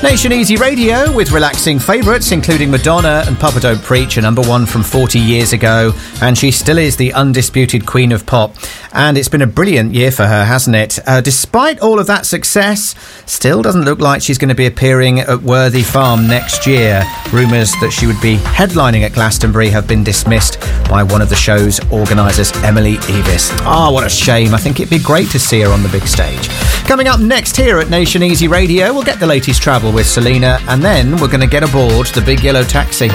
Nation Easy Radio with relaxing favourites including Madonna and Papa Don't Preach, a number one from 40 years ago, and she still is the undisputed queen of pop. And it's been a brilliant year for her, hasn't it? Despite all of that success, still doesn't look like she's going to be appearing at Worthy Farm next year. Rumours that she would be headlining at Glastonbury have been dismissed by one of the show's organisers, Emily Evis. What a shame. I think it'd be great to see her on the big stage. Coming up next here at Nation Easy Radio, we'll get the latest travel with Selena, and then we're going to get aboard the big yellow taxi.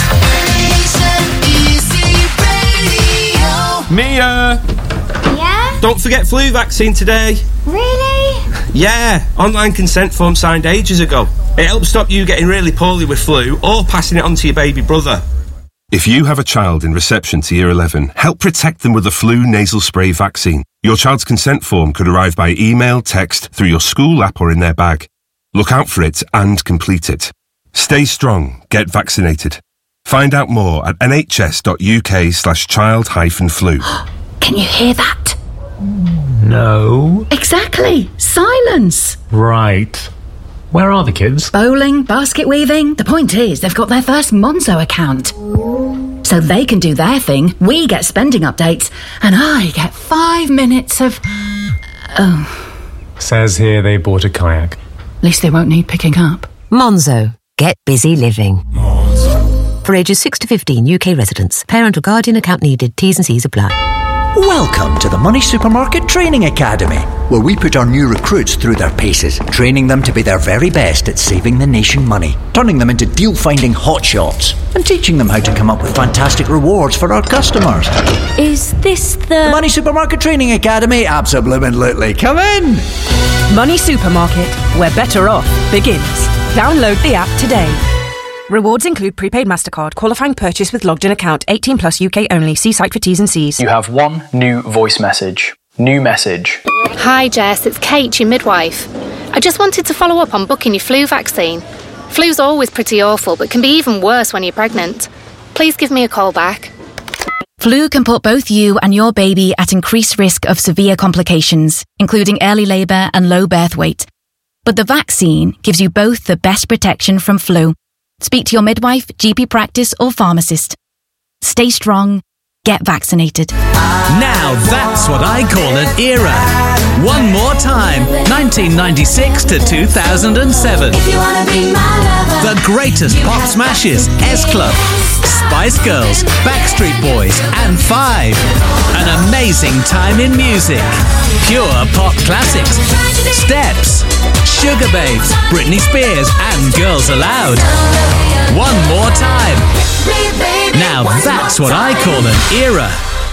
Mia! Yeah? Don't forget flu vaccine today. Really? Yeah, online consent form signed ages ago. It helps stop you getting really poorly with flu or passing it on to your baby brother. If you have a child in reception to Year 11, help protect them with the flu nasal spray vaccine. Your child's consent form could arrive by email, text, through your school app or in their bag. Look out for it and complete it. Stay strong. Get vaccinated. Find out more at nhs.uk/child-flu. Can you hear that? No. Exactly. Silence. Right. Where are the kids? Bowling, basket weaving. The point is, they've got their first Monzo account. So they can do their thing, we get spending updates, and I get 5 minutes of... Says here they bought a kayak. At least they won't need picking up. Monzo. Get busy living. Monzo. For ages 6 to 15 UK residents. Parent or guardian account needed. T's and C's apply. Welcome to the Money Supermarket Training Academy, where we put our new recruits through their paces, training them to be their very best at saving the nation money, turning them into deal-finding hotshots, and teaching them how to come up with fantastic rewards for our customers. Is this the Money Supermarket Training Academy? Absolutely. Come in! Money Supermarket, where better off begins. Download the app today. Rewards include prepaid MasterCard, qualifying purchase with logged-in account, 18 plus UK only. See site for T's and C's. You have one new voice message. New message. Hi Jess, it's Kate, your midwife. I just wanted to follow up on booking your flu vaccine. Flu's always pretty awful, but can be even worse when you're pregnant. Please give me a call back. Flu can put both you and your baby at increased risk of severe complications, including early labour and low birth weight. But the vaccine gives you both the best protection from flu. Speak to your midwife, GP practice or pharmacist. Stay strong. Get vaccinated. Now that's what I call an era. One more time. 1996 to 2007. If you wanna be my lover. The greatest pop smashes. S-Club, Spice Girls, Backstreet Boys and Five. An amazing time in music. Pure pop classics. Steps, Sugar Babes, Britney Spears and Girls Aloud. One more time. Now that's what I call an era.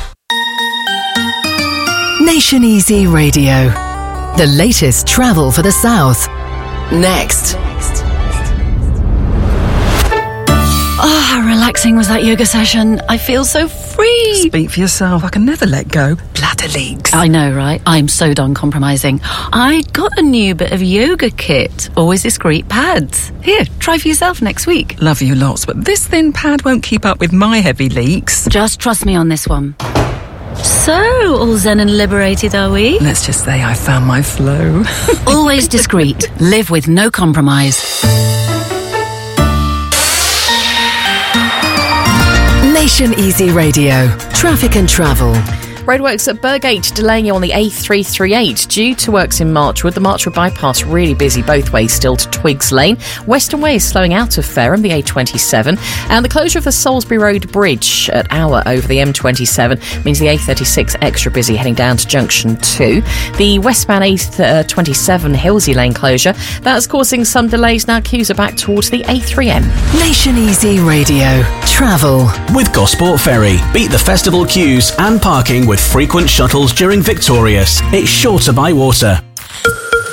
Nation Easy Radio. The latest travel for the South. Next. Oh, how relaxing was that yoga session. I feel so free. Speak for yourself. I can never let go. Bladder leaks. I know, right? I'm so done compromising. I got a new bit of yoga kit. Always discreet pads. Here, try for yourself next week. Love you lots, but this thin pad won't keep up with my heavy leaks. Just trust me on this one. So, all zen and liberated, are we? Let's just say I found my flow. Always discreet. Live with no compromise. Nation Easy Radio. Traffic and travel. Roadworks at Burgate delaying you on the A338 due to works in Marchwood. The Marchwood bypass really busy both ways still to Twigs Lane. Western Way is slowing out of Fareham, the A27. And the closure of the Salisbury Road Bridge at Hour over the M27 means the A36 extra busy heading down to Junction 2. The westbound A27 Hillsey Lane closure, that's causing some delays. Now queues are back towards the A3M. Nation Easy Radio. Travel. With Gosport Ferry. Beat the festival queues and parking with frequent shuttles during Victorious. It's shorter by water.